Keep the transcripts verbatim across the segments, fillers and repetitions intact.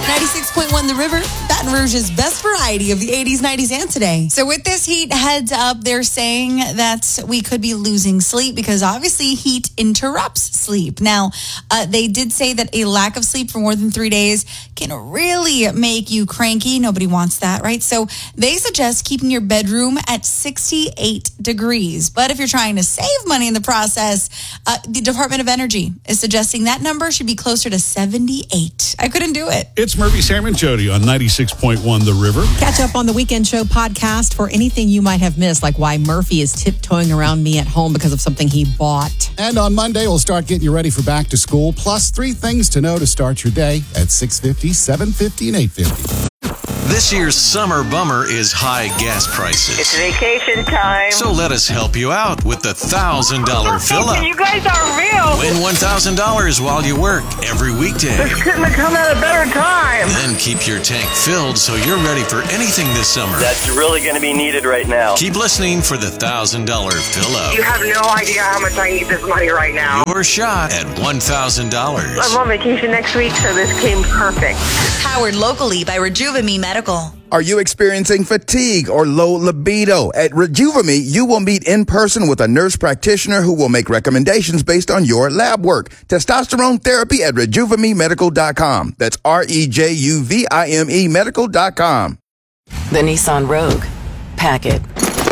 ninety-six point one The River, Baton Rouge's best variety of the eighties, nineties, and today. So with this heat, heads up, they're saying that we could be losing sleep because obviously heat interrupts sleep. Now, uh, they did say that a lack of sleep for more than three days can really make you cranky. Nobody wants that, right? So they suggest keeping your bedroom at sixty-eight degrees. But if you're trying to save money in the process, uh, the Department of Energy is suggesting that number should be closer to seventy-eight. I couldn't do it. It's Murphy, Sam, and Jody on ninety-six point one The River. Catch up on the Weekend Show podcast for anything you might have missed, like why Murphy is tiptoeing around me at home because of something he bought. And on Monday, we'll start getting you ready for back to school, plus three things to know to start your day at six fifty, seven fifty, and eight fifty. This year's summer bummer is high gas prices. It's vacation time. So let us help you out with the one thousand dollars fill-up. You guys are real. Win one thousand dollars while you work every weekday. This couldn't have come at a better time. Then keep your tank filled so you're ready for anything this summer. That's really going to be needed right now. Keep listening for the one thousand dollars fill-up. You have no idea how much I need this money right now. Your shot at one thousand dollars. I'm on vacation next week, so this came perfect. Powered locally by Rejuvame Medical. Are you experiencing fatigue or low libido? At Rejuvame, you will meet in person with a nurse practitioner who will make recommendations based on your lab work. Testosterone therapy at rejuvame medical dot com. That's R E J U V I M E medical dot com. The Nissan Rogue. Pack it.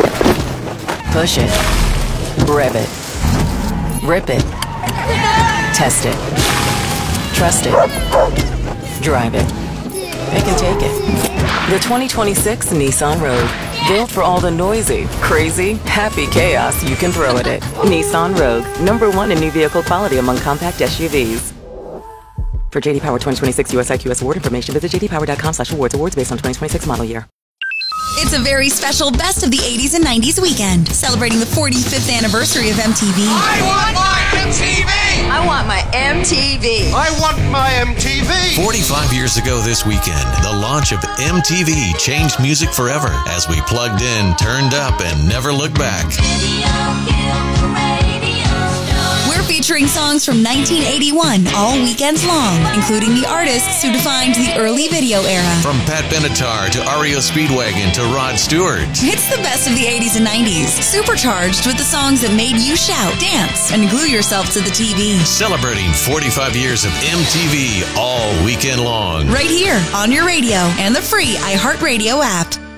Push it. Rev it. Rip it. Test it. Trust it. Drive it. It can take it. The twenty twenty-six Nissan Rogue. Built for all the noisy, crazy, happy chaos you can throw at it. Nissan Rogue. Number one in new vehicle quality among compact S U Vs. For J D Power twenty twenty-six U S I Q S award information, visit j d power dot com slash awards. Awards based on twenty twenty-six model year. It's a very special Best of the eighties and nineties weekend, celebrating the forty-fifth anniversary of M T V. I want my M T V! I want my M T V. I want my M T V! forty-five years ago this weekend, the launch of M T V changed music forever as we plugged in, turned up, and never looked back. We're featuring songs from nineteen eighty-one all weekends long, including the artists who defined the early video era. From Pat Benatar to R E O Speedwagon to Rod Stewart. It's the best of the eighties and nineties, supercharged with the songs that made you shout, dance, and glue yourself to the T V. Celebrating forty-five years of M T V all weekend long. Right here on your radio and the free iHeartRadio app.